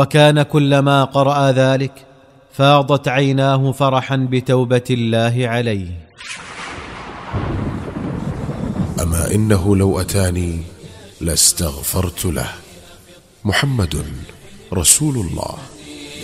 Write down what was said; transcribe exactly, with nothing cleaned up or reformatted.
وكان كلما قرأ ذلك فاضت عيناه فرحا بتوبة الله عليه. أما إنه لو أتاني لاستغفرت له. محمد رسول الله.